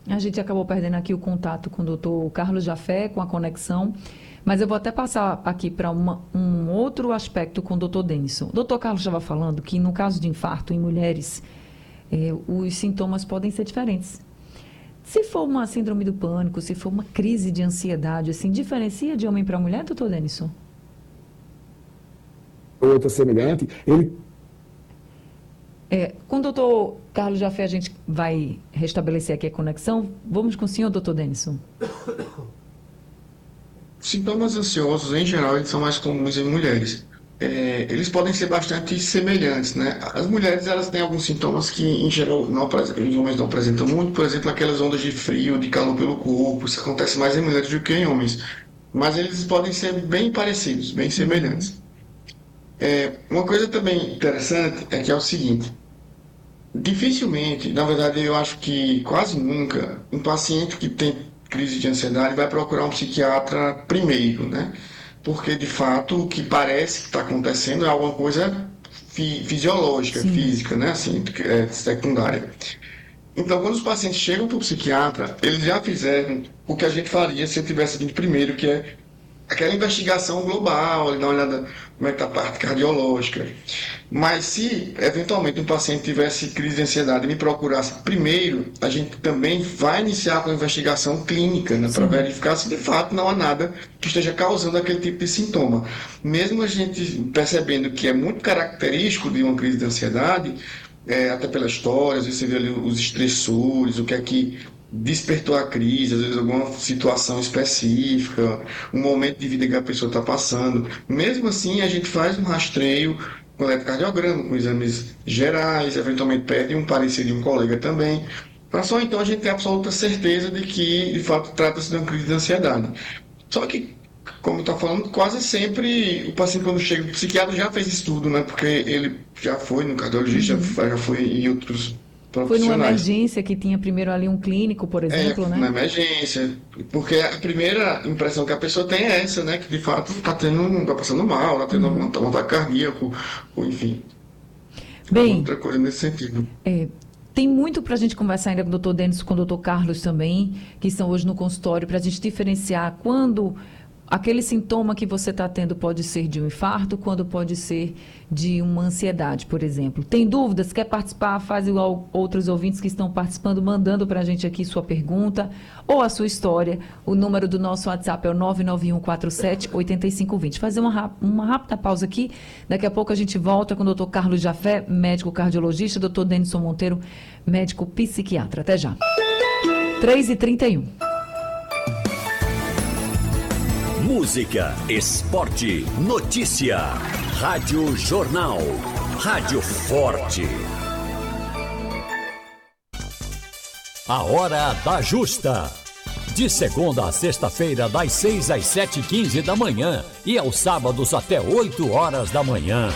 A gente acabou perdendo aqui o contato com o doutor Carlos Jafé, com a conexão, mas eu vou até passar aqui para um outro aspecto com o doutor Denison. O doutor Carlos estava falando que no caso de infarto em mulheres, os sintomas podem ser diferentes. Se for uma síndrome do pânico, se for uma crise de ansiedade, assim, diferencia de homem para mulher, doutor Denison? Outra semelhante, Com o doutor Carlos Jafé, a gente vai restabelecer aqui a conexão. Vamos com o senhor, doutor Denison. Sintomas ansiosos, em geral, eles são mais comuns em mulheres. Eles podem ser bastante semelhantes, né? As mulheres, elas têm alguns sintomas que, em geral, os homens não apresentam muito. Por exemplo, aquelas ondas de frio, de calor pelo corpo. Isso acontece mais em mulheres do que em homens. Mas eles podem ser bem parecidos, bem semelhantes. Uma coisa também interessante é que é o seguinte. Dificilmente, na verdade, eu acho que quase nunca, um paciente que tem crise de ansiedade vai procurar um psiquiatra primeiro, né? Porque, de fato, o que parece que está acontecendo é alguma coisa fisiológica, Sim. física, né? Assim, secundária. Então, quando os pacientes chegam para o psiquiatra, eles já fizeram o que a gente faria se eu tivesse vindo primeiro, que é aquela investigação global, ele dá uma olhada como é que está a parte cardiológica. Mas se, eventualmente, um paciente tivesse crise de ansiedade e me procurasse primeiro, a gente também vai iniciar com a investigação clínica, né, para verificar se, de fato, não há nada que esteja causando aquele tipo de sintoma. Mesmo a gente percebendo que é muito característico de uma crise de ansiedade, até pela história, às vezes você vê ali os estressores, o que é que despertou a crise, às vezes alguma situação específica, um momento de vida que a pessoa está passando. Mesmo assim, a gente faz um rastreio com eletrocardiograma, com exames gerais, eventualmente pede um parecer de um colega também, para só então a gente ter absoluta certeza de que, de fato, trata-se de uma crise de ansiedade. Só que, como está falando, quase sempre o paciente, quando chega no psiquiatra, já fez estudo, né? Porque ele já foi no cardiologista, já foi em outros Foi numa profissionais. emergência que tinha primeiro ali um clínico, por exemplo, Na né? emergência, porque a primeira impressão que a pessoa tem é essa, né? Que de fato tá passando mal, tá tendo um ataque cardíaco, ou enfim, alguma Bem, outra coisa nesse sentido. tem muito para a gente conversar ainda com o doutor Denis, com o doutor Carlos também, que estão hoje no consultório, para a gente diferenciar quando aquele sintoma que você está tendo pode ser de um infarto, quando pode ser de uma ansiedade, por exemplo. Tem dúvidas? Quer participar? Faz igual outros ouvintes que estão participando, mandando para a gente aqui sua pergunta ou a sua história. O número do nosso WhatsApp é o 991478520. Fazer uma rápida pausa aqui. Daqui a pouco a gente volta com o doutor Carlos Jafé, médico cardiologista, doutor Denison Monteiro, médico psiquiatra. Até já. 3h31. Música, esporte, notícia. Rádio Jornal. Rádio Forte. A Hora da Justa. De segunda a sexta-feira, das 6 às 7h15 da manhã e aos sábados até 8 horas da manhã.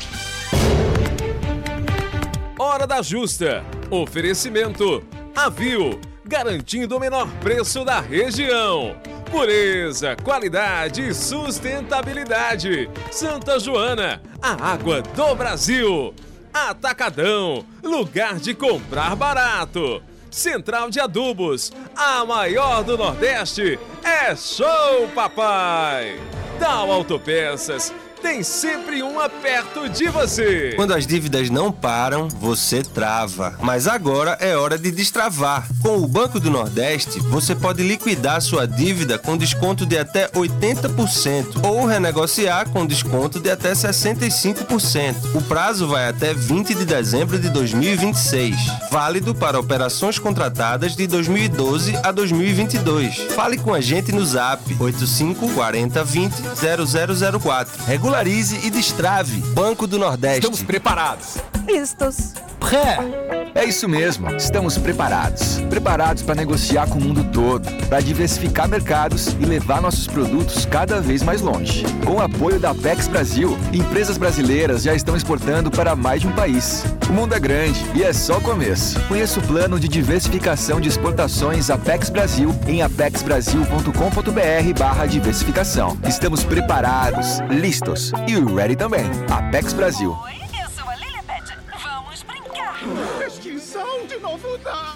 Hora da Justa. Oferecimento Avil, garantindo o menor preço da região. Pureza, qualidade e sustentabilidade. Santa Joana, a água do Brasil. Atacadão, lugar de comprar barato. Central de Adubos, a maior do Nordeste. É show, papai! Dal Autopeças, tem sempre uma perto de você. Quando as dívidas não param, você trava. Mas agora é hora de destravar. Com o Banco do Nordeste, você pode liquidar sua dívida com desconto de até 80% ou renegociar com desconto de até 65%. O prazo vai até 20 de dezembro de 2026. Válido para operações contratadas de 2012 a 2022. Fale com a gente no Zap 85 40 20 0004. Regularize e destrave. Banco do Nordeste. Estamos preparados. Listos. É isso mesmo, estamos preparados. Preparados para negociar com o mundo todo, para diversificar mercados e levar nossos produtos cada vez mais longe. Com o apoio da Apex Brasil, empresas brasileiras já estão exportando para mais de um país. O mundo é grande e é só o começo. Conheça o plano de diversificação de exportações Apex Brasil em apexbrasil.com.br/diversificação. Estamos preparados, listos e ready também. Apex Brasil. Oi, eu sou a Lilibet. Vamos brincar. Extinção de novo dá.